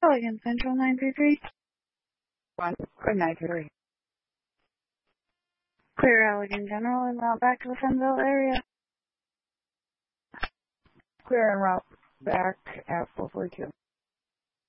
Again, Central 933. 1.93. Clear Allegan General and route back to the Sunbelt area. Clear en route back at 442.